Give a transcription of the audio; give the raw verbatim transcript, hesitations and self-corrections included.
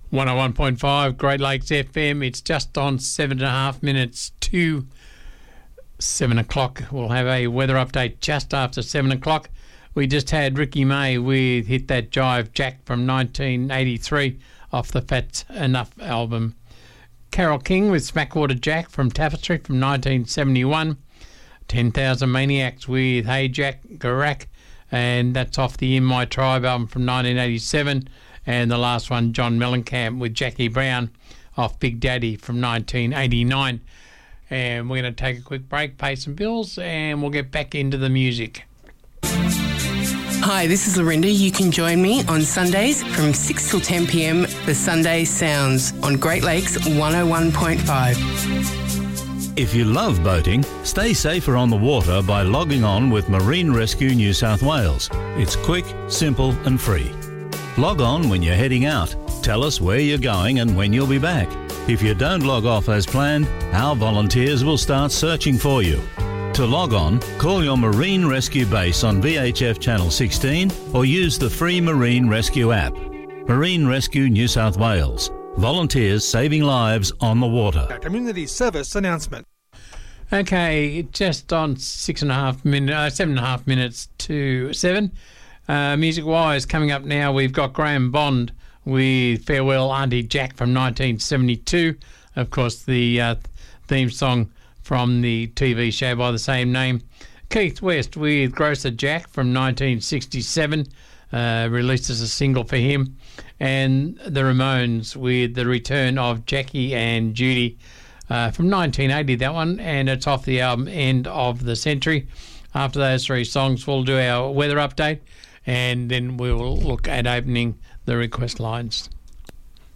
one oh one point five Great Lakes F M. It's just on seven and a half minutes to seven o'clock. We'll have a weather update just after seven o'clock. We just had Ricky May with Hit That Jive Jack from nineteen eighty-three off the Fats Enough album. Carole King with Smackwater Jack from Tapestry from nineteen seventy-one. ten thousand Maniacs with Hey Jack Garak, and that's off the In My Tribe album from nineteen eighty-seven. And the last one, John Mellencamp with Jackie Brown off Big Daddy from nineteen eighty-nine. And we're going to take a quick break, pay some bills, and we'll get back into the music. Hi, this is Lorinda. You can join me on Sundays from six till ten p.m. for Sunday Sounds on Great Lakes one oh one point five. If you love boating, stay safer on the water by logging on with Marine Rescue New South Wales. It's quick, simple and free. Log on when you're heading out. Tell us where you're going and when you'll be back. If you don't log off as planned, our volunteers will start searching for you. To log on, call your Marine Rescue base on V H F Channel sixteen or use the free Marine Rescue app. Marine Rescue New South Wales. Volunteers saving lives on the water. A community service announcement. Okay, just on six and a half minutes, uh, seven and a half minutes to seven. Uh, music-wise, coming up now, we've got Graham Bond with Farewell Auntie Jack from nineteen seventy-two. Of course, the uh, theme song from the T V show by the same name. Keith West with Grocer Jack from nineteen sixty-seven, uh, released as a single for him. And the Ramones with The Return of Jackie and Judy uh, from nineteen eighty, that one, and it's off the album End of the Century. After those three songs, we'll do our weather update, and then we'll look at opening the request lines.